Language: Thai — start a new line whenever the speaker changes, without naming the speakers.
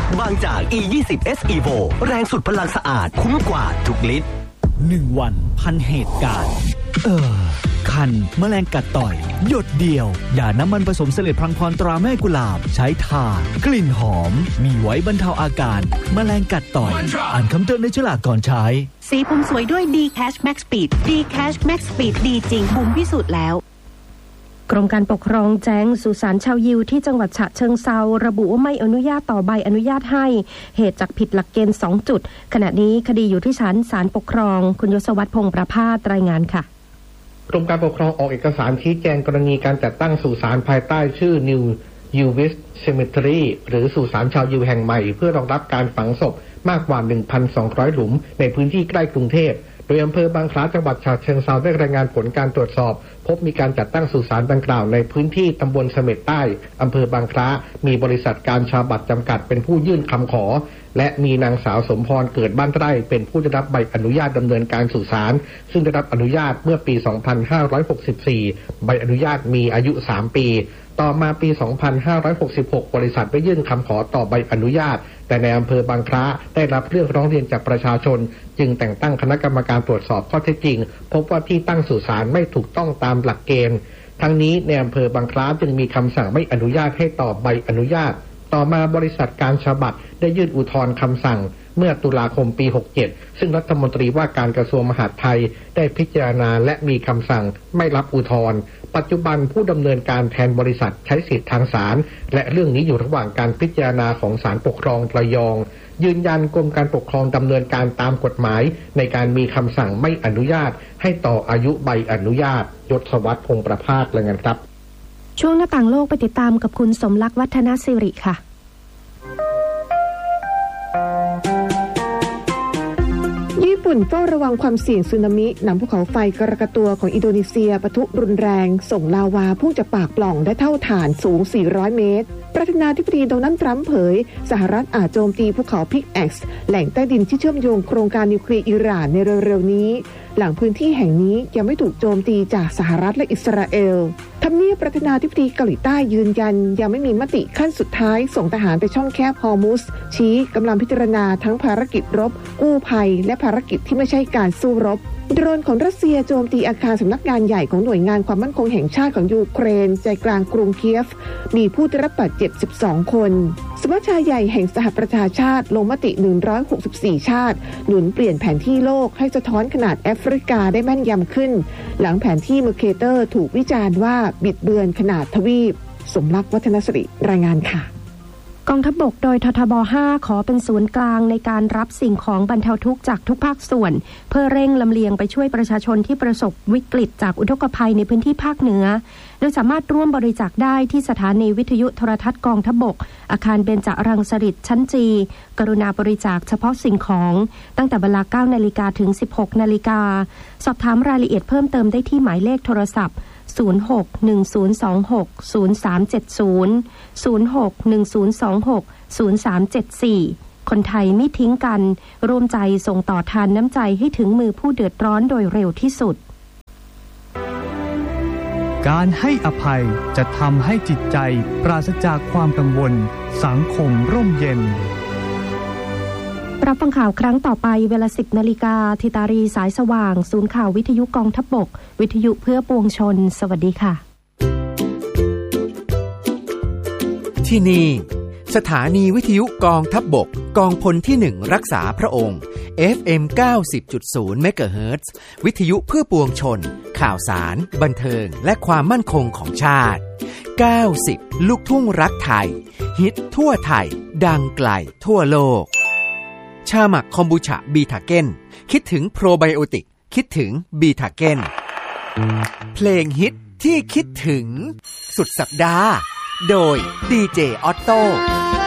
บางจาก E20 S Evo แรงสุดพลังสะอาดคุ้มกว่าทุกลิตร
1 วันพันเหตุการณ์คันแมลงกัดต่อยหยดเดียวอย่าน้ำมันผสมเสลดพลังพรตราแม่กุหลาบใช้ทากลิ่นหอมมีไว้บรรเทาอาการแมลงกัดต่อยอ่านคำเตือนในฉลากก่อนใช้
สีผมสวยด้วย D-Cash Max Speed D-Cash Max Speed ดีจริงบุ๋มพิสูจน์แล้วกรมการปกครองแจ้งสุสานชาวยิวที่จังหวัดฉะเชิงเทราระบุว่าไม่อนุญาตต่อใบอนุญาตให้เหตุจากผิดหลักเกณฑ์2จุดขณะนี้คดีอยู่ที่ศาลปกครองคุณยศวัฒน์พงษ์ประภาสรายงานค่ะ
กรมการปกครองออกเอกสารชี้แจงกรณีการจัดตั้งสุสานภายใต้ชื่อ New Jewish Cemetery หรือสุสานชาวยิวแห่งใหม่เพื่อรองรับการฝังศพมากกว่า 1,200 หลุมในพื้นที่ใกล้กรุงเทพโดยอำเภอบางคล้าจังหวัดฉะเชิงเทราได้รายงานผลการตรวจสอบพบมีการจัดตั้งสุสานดังกล่าวในพื้นที่ตำบลเสม็ดใต้อำเภอบางคล้ามีบริษัทการชาบัตรจำกัดเป็นผู้ยื่นคำขอและมีนางสาวสมพรเกิดบ้านไร่เป็นผู้ได้รับใบอนุญาตดำเนินการสุสานซึ่งได้รับอนุญาตเมื่อปี 2564 ใบอนุญาตมีอายุ 3 ปีต่อมาปี 2566 บริษัทได้ยื่นคำขอต่อใบอนุญาตแต่ในอำเภอบางคล้าได้รับเรื่องร้องเรียนจากประชาชนจึงแต่งตั้งคณะกรรมการตรวจสอบข้อเท็จจริงพบว่าที่ตั้งสุสานไม่ถูกต้องตามหลักเกณฑ์ทั้งนี้ในอำเภอบางคล้าจึงมีคำสั่งไม่อนุญาตให้ต่อใบอนุญาตต่อมาบริษัทการชาบัตรได้ยื่นอุทธรณ์คำสั่งเมื่อตุลาคมปี 67 ซึ่งรัฐมนตรีว่าการกระทรวงมหาดไทยได้พิจารณาและมีคำสั่งไม่รับอุทธรณ์ปัจจุบันผู้ดำเนินการแทนบริษัทใช้สิทธิทางศาลและเรื่องนี้อยู่ระหว่างการพิจารณาของศาลปกครองระยองยืนยันกรมการปกครองดำเนินการตามกฎหมายในการมีคำสั่งไม่อนุญาตให้ต่ออายุใบอนุญาตยศวัฒน์พงษ์ประภาสรายงานครับ
ช่วงหน้าต่างโลกไปติดตามกับคุณสมรักษ์วัฒนสิริค่ะ
ญี่ปุ่นเฝ้าระวังความเสี่ยงสึนามิหลังภูเขาไฟกระกะตัวของอินโดนีเซียปะทุรุนแรงส่งลาวาพุ่งจากปากปล่องได้เท่าฐานสูง400 เมตรประธานาธิบดีโดนัลด์ทรัมป์เผยสหรัฐอาจโจมตีภูเขาพิกแอ็กซ์แหล่งใต้ดินที่เชื่อมโยงโครงการนิวเคลียร์อิหร่านในเร็วๆนี้หลังพื้นที่แห่งนี้ยังไม่ถูกโจมตีจากสหรัฐและอิสราเอลทำเนียบประธานาธิบดีเกาหลีใต้ยืนยันยังไม่มีมติขั้นสุดท้ายส่งทหารไปช่องแคบฮอร์มุซชี้กำลังพิจารณาทั้งภารกิจรบกู้ภัยและภารกิจที่ไม่ใช่การสู้รบโดรนของรัสเซียโจมตีอาคารสำนักงานใหญ่ของหน่วยงานความมั่นคงแห่งชาติของยูเครนใจกลางกรุงเคียฟมีผู้ได้รับบาดเจ็บ12 คนสมัชชาใหญ่แห่งสหประชาชาติลงมติ164ชาติหนุนเปลี่ยนแผนที่โลกให้สะท้อนขนาดแอฟริกาได้แม่นยำขึ้นหลังแผนที่เมอร์เคเตอร์ถูกวิจารณ์ว่าบิดเบือนขนาดทวีปสมรักษ์วัฒนสิริรายงานค่ะ
กองทัพบกโดยททบ5ขอเป็นศูนย์กลางในการรับสิ่งของบรรเทาทุกข์จากทุกภาคส่วนเพื่อเร่งลำเลียงไปช่วยประชาชนที่ประสบวิกฤตจากอุทกภัยในพื้นที่ภาคเหนือโดยสามารถร่วมบริจาคได้ที่สถานีวิทยุโทรทัศน์กองทัพบกอาคารเบญจรังสฤษฎ์ชั้นจีกรุณาบริจาคเฉพาะสิ่งของตั้งแต่เวลา 9 นาฬิกาถึง 16 นาฬิกาสอบถามรายละเอียดเพิ่มเติมได้ที่หมายเลขโทรศัพท์0610260370 0610260374คนไทยไม่ทิ้งกันร่วมใจส่งต่อทานน้ำใจให้ถึงมือผู้เดือดร้อนโดยเร็วที่สุด
การให้อภัยจะทำให้จิตใจปราศจากความกังวลสังคมร่มเย็น
รับฟังข่าวครั้งต่อไปเวลา 10 นาฬิกาธิตารีสายสว่างศูนย์ข่าววิทยุกองทัพบกวิทยุเพื่อปวงชนสวัสดีค่ะ
ที่นี่สถานีวิทยุกองทัพบกกองพลที่1รักษาพระองค์ FM 90.0 เมกะเฮิรตซ์วิทยุเพื่อปวงชนข่าวสารบันเทิงและความมั่นคงของชาติ90ลูกทุ่งรักไทยฮิตทั่วไทยดังไกลทั่วโลกชาหมักคอมบูชาบีทาเก้นคิดถึงโปรไบโอติกคิดถึงบีทาเก้นเพลงฮิตที่คิดถึงสุดสัปดาห์โดยดีเจออตโต้